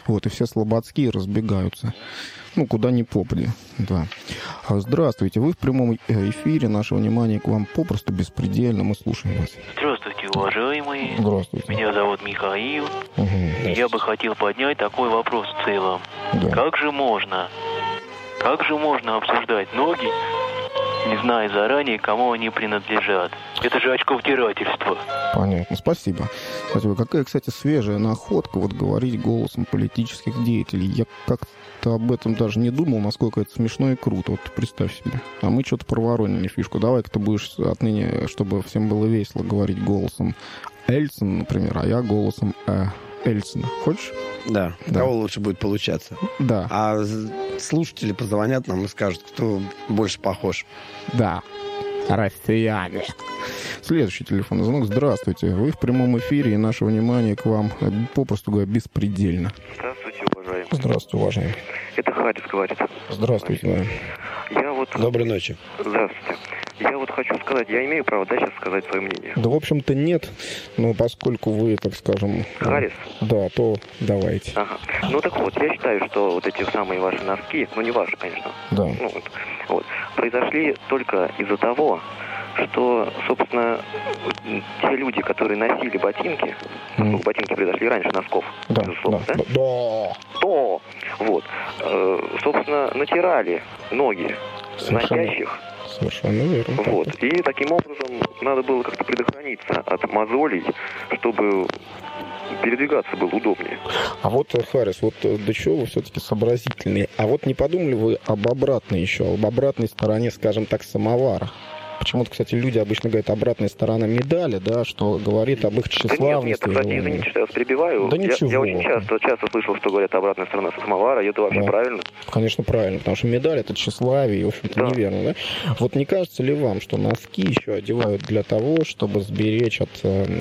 Вот, и все слободские разбегаются. Ну, куда ни попади, да. Здравствуйте, вы в прямом эфире, наше внимание к вам попросту беспредельно, мы слушаем вас. Здравствуйте, уважаемые. Здравствуйте. Меня зовут Михаил. Угу. Я бы хотел поднять такой вопрос в целом. Да. Как же можно обсуждать ноги, не зная заранее, кому они принадлежат? Это же очковтирательство. Понятно, спасибо. Спасибо. Какая, кстати, свежая находка, вот говорить голосом политических деятелей. Я как-то об этом даже не думал, насколько это смешно и круто. Вот представь себе. А мы что-то проворонили фишку. Давай-ка ты будешь отныне, чтобы всем было весело, говорить голосом Эльцина, например, а я голосом Эльцина. Хочешь? Да. Кого лучше будет получаться. Да. А слушатели позвонят нам и скажут, кто больше похож. Да. Россияне. Следующий телефонный звонок. Здравствуйте. Вы в прямом эфире, и наше внимание к вам, попросту говоря, беспредельно. Здравствуйте, уважаемый. Здравствуйте, уважаемый. Это Харис говорит. Здравствуйте. Да. Доброй ночи. Здравствуйте. Я вот хочу сказать, я имею право, сейчас сказать свое мнение? Да, в общем-то, нет. Но поскольку вы, так скажем... Харис? Да, то давайте. Ага. Ну так вот, я считаю, что вот эти самые ваши носки, ну не ваши, конечно, Да. произошли только из-за того, что, собственно, те люди, которые носили ботинки, ботинки произошли раньше носков, Да, безусловно, да, да? да. То, вот, собственно, натирали ноги носящих. Совершенно верно. Вот. И таким образом надо было как-то предохраниться от мозолей, чтобы передвигаться было удобнее. А вот, Харис, вот до чего вы все-таки сообразительные? А вот не подумали вы об обратной еще, об обратной стороне, скажем так, самовара? Почему-то, кстати, люди обычно говорят обратная сторона медали, да, что говорит об их тщеславности. Да нет, кстати, извините, что я вас перебиваю. Да ничего. Я очень часто слышал, что говорят обратная сторона самовара, и это вообще правильно. Конечно, правильно, потому что медаль — это тщеславие, и, в общем-то, неверно, да? Вот не кажется ли вам, что носки еще одевают для того, чтобы сберечь от,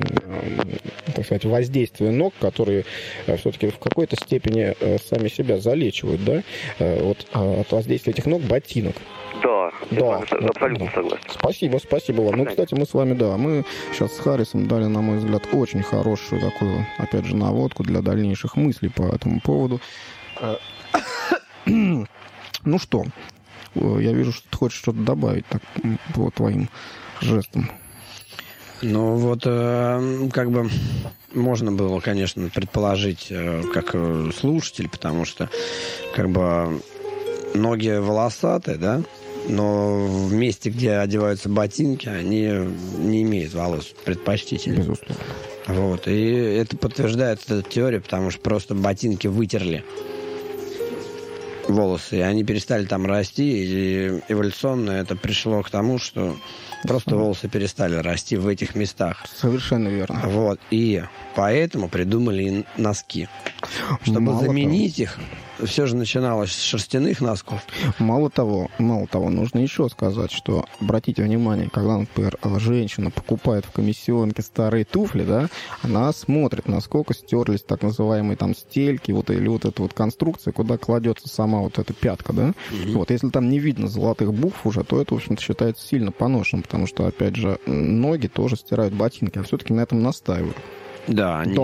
так сказать, воздействия ног, которые все-таки в какой-то степени сами себя залечивают, да, вот от воздействия этих ног ботинок? Да, абсолютно согласен. Спасибо вам. Ну, кстати, мы с вами, мы сейчас с Харрисом дали, на мой взгляд, очень хорошую такую, опять же, наводку для дальнейших мыслей по этому поводу. Ну что, я вижу, что ты хочешь что-то добавить так, по твоим жестам. Ну, вот, как бы, можно было, конечно, предположить, как слушатель, потому что, как бы, ноги волосатые, да, но в месте, где одеваются ботинки, они не имеют волос предпочтительно. Безусловно. Вот. И это подтверждает эту теорию, потому что просто ботинки вытерли волосы, и они перестали там расти, и эволюционно это пришло к тому, что просто волосы перестали расти в этих местах. Совершенно верно. Вот. И поэтому придумали носки. Чтобы заменить их, все же начиналось с шерстяных носков. Мало того, нужно еще сказать, что, обратите внимание, когда, например, женщина покупает в комиссионке старые туфли, да, она смотрит, насколько стерлись так называемые там стельки, или вот эта вот конструкция, куда кладется сама вот эта пятка, да. Вот, если там не видно золотых букв уже, то это, в общем-то, считается сильно поношенным, потому что, опять же, ноги тоже стирают ботинки, а все-таки на этом настаивают. Да, они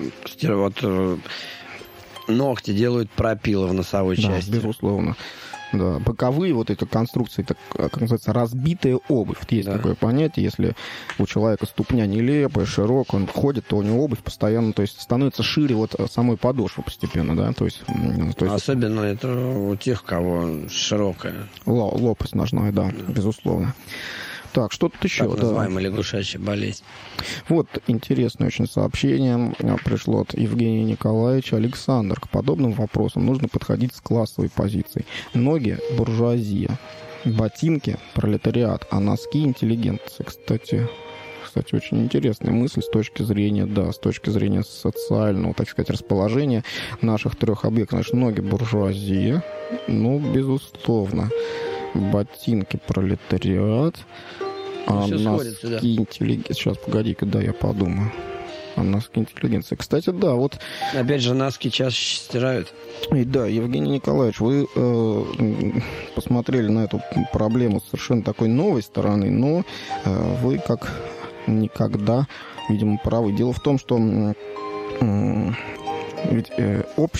ногти делают пропилы в носовой части. Безусловно. Да, боковые вот эти конструкции, так, как называется, разбитая обувь. Есть такое понятие, если у человека ступня нелепая, широкая, он ходит, то у него обувь постоянно, то есть становится шире вот самой подошвы постепенно, да, то есть... Особенно это у тех, у кого широкая. Лопасть ножная, да, безусловно. Так, что тут еще? Так называемая лягушачья болезнь. Вот интересное очень сообщение пришло от Евгения Николаевича. Александр, к подобным вопросам нужно подходить с классовой позиции. Ноги – буржуазия, ботинки – пролетариат, а носки – интеллигенция. Кстати, очень интересная мысль с точки зрения социального, так сказать, расположения наших трех объектов. Значит, ноги – буржуазия, безусловно. Ботинки – пролетариат, а носки интеллигенция. Сейчас, погоди-ка, я подумаю. А носки интеллигенция. Кстати, да, вот... Опять же, носки чаще стирают. И да, Евгений Николаевич, вы посмотрели на эту проблему с совершенно такой новой стороны, но вы как никогда, видимо, правы. Дело в том, что ведь